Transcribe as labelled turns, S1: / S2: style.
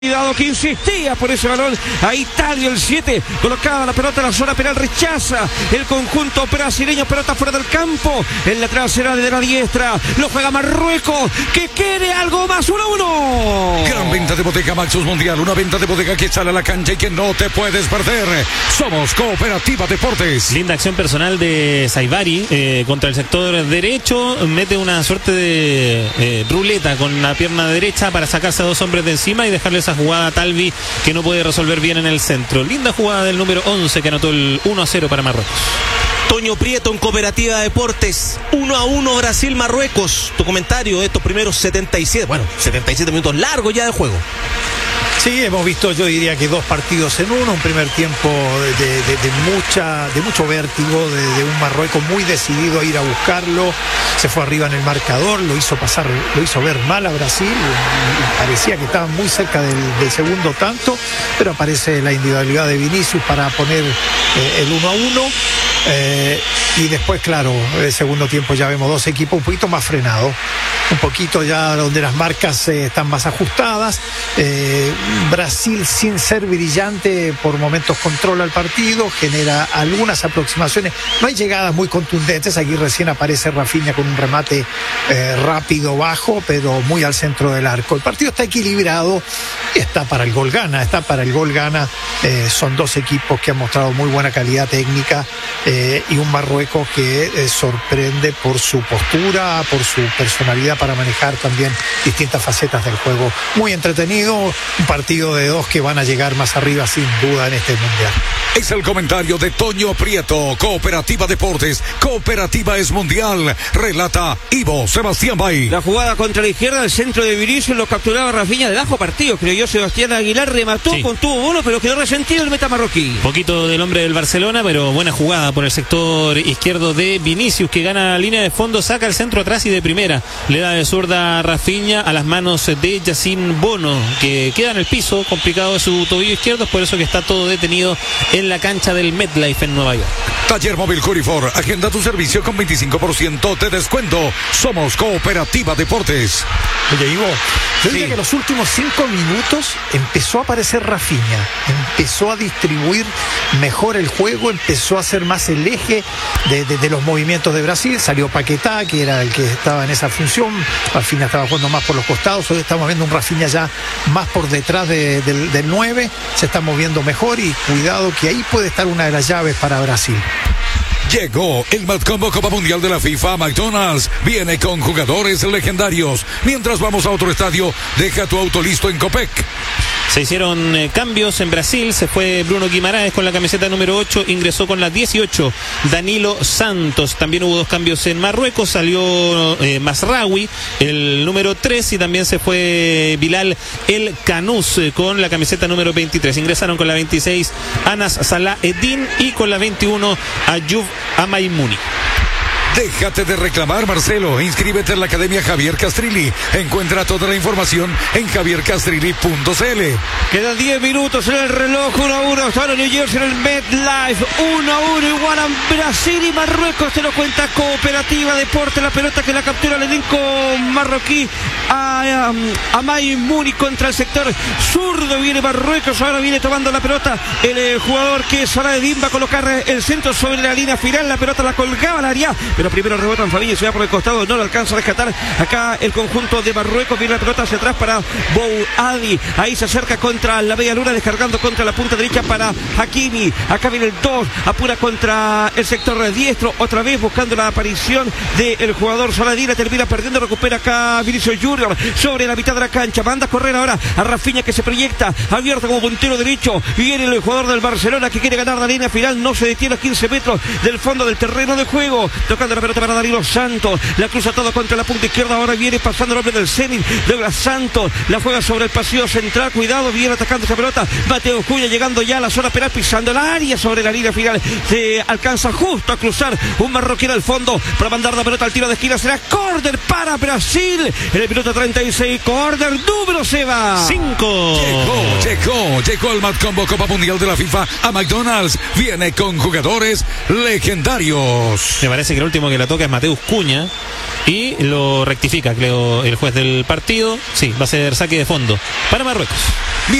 S1: Cuidado que insistía por ese balón. Ahí Talio, el 7, colocaba la pelota en la zona penal, rechaza el conjunto brasileño, pelota fuera del campo, en la trasera de la diestra, lo juega Marruecos, que quiere algo más, 1-1.
S2: Gran venta de Bodega Maxus Mundial, una venta de bodega que sale a la cancha y que no te puedes perder. Somos Cooperativa Deportes.
S3: Linda acción personal de Saibari contra el sector derecho, mete una suerte de ruleta con la pierna derecha para sacarse a dos hombres de encima y dejarle esa jugada a Talvi que no puede resolver bien en el centro. Linda jugada del número 11 que anotó el 1-0 para Marruecos.
S4: Toño Prieto en Cooperativa Deportes, 1-1 Brasil-Marruecos. Tu comentario de estos primeros 77 minutos largos ya de juego.
S5: Sí, hemos visto, yo diría que dos partidos en uno, un primer tiempo de mucho vértigo, de un Marruecos muy decidido a ir a buscarlo, se fue arriba en el marcador, lo hizo ver mal a Brasil, parecía que estaba muy cerca del segundo tanto, pero aparece la individualidad de Vinicius para poner el 1-1. Y después, claro, el segundo tiempo ya vemos dos equipos un poquito más frenados, un poquito ya donde las marcas están más ajustadas. Brasil, sin ser brillante, por momentos controla el partido, genera algunas aproximaciones, no hay llegadas muy contundentes. Aquí recién aparece Rafinha con un remate rápido, bajo, pero muy al centro del arco. El partido está equilibrado, está para el gol gana. Son dos equipos que han mostrado muy buena calidad técnica, y un Marruecos que sorprende por su postura, por su personalidad para manejar también distintas facetas del juego. Muy entretenido, un partido de dos que van a llegar más arriba sin duda en este mundial.
S2: Es el comentario de Toño Prieto. Cooperativa Deportes, Cooperativa es mundial. Relata Ivo Sebastián Bay.
S1: La jugada contra la izquierda, el centro de Vinicius, lo capturaba Rafinha de bajo partido, creo yo. Sebastián Aguilar remató, sí, contuvo uno, pero quedó resentido el meta marroquí.
S3: Poquito del hombre del Barcelona, pero buena jugada por el sector izquierdo de Vinicius, que gana la línea de fondo, saca el centro atrás y de primera le da de zurda a Rafinha a las manos de Yacine Bono, que queda en el piso, complicado de su tobillo izquierdo, es por eso que está todo detenido en la cancha del MetLife en Nueva York.
S2: Taller Móvil Curifor, agenda tu servicio con 25% de descuento. Somos Cooperativa Deportes.
S5: Oye, Ivo, yo diría que los últimos 5 minutos empezó a aparecer Rafinha, empezó a distribuir mejor el juego, empezó a ser más el eje de los movimientos de Brasil. Salió Paquetá, que era el que estaba en esa función. Rafinha estaba jugando más por los costados. Hoy estamos viendo un Rafinha ya más por detrás del 9, se está moviendo mejor, y cuidado que ahí puede estar una de las llaves para Brasil.
S2: Llegó el Matcombo Copa Mundial de la FIFA. McDonald's viene con jugadores legendarios. Mientras vamos a otro estadio, deja tu auto listo en Copec.
S3: Se hicieron cambios en Brasil, se fue Bruno Guimaraes con la camiseta número 8, ingresó con la 18 Danilo Santos. También hubo dos cambios en Marruecos, salió Masraoui, el número 3, y también se fue Bilal El Canous con la camiseta número 23. Ingresaron con la 26 Anas Salah Eddin y con la 21 Ayub Amaimouni.
S2: Déjate de reclamar, Marcelo. Inscríbete en la Academia Javier Castrilli. Encuentra toda la información en javiercastrilli.cl.
S1: Quedan 10 minutos en el reloj, 1-1. Están en New Jersey en el MetLife. 1-1 igual a Brasil y Marruecos. Se lo cuenta Cooperativa Deporte. La pelota que la captura el elenco marroquí a Amaimouni contra el sector zurdo. Viene Marruecos. Ahora viene tomando la pelota el jugador que es Salah Eddin. Va a colocar el centro sobre la línea final. La pelota la colgaba al área, pero primero rebota en Fabiño, se va por el costado, no lo alcanza a rescatar acá el conjunto de Marruecos. Viene la pelota hacia atrás para Bouadi, ahí se acerca contra la media luna, descargando contra la punta derecha para Hakimi. Acá viene el 2, apura contra el sector diestro, otra vez buscando la aparición del jugador Saladina, termina perdiendo, recupera acá Vinicius Junior sobre la mitad de la cancha, manda a correr ahora a Rafinha, que se proyecta abierto como puntero derecho. Viene el jugador del Barcelona que quiere ganar la línea final, no se detiene a 15 metros del fondo del terreno de juego, tocando la pelota para Danilo Santos, la cruza todo contra la punta izquierda. Ahora viene pasando el hombre del Zenit, Douglas Santos, la juega sobre el pasillo central, cuidado, viene atacando esa pelota Mateo Cuña, llegando ya a la zona penal, pisando el área sobre la línea final, se alcanza justo a cruzar un marroquín al fondo para mandar la pelota al tiro de esquina. Será córner para Brasil en el minuto 36, córner número Seba
S3: 5.
S2: Llegó el Matcombo Copa Mundial de la FIFA a McDonald's. Viene con jugadores legendarios.
S3: Me parece que el último último que la toca es Mateus Cuña y lo rectifica, creo, el juez del partido. Sí, va a ser saque de fondo para Marruecos.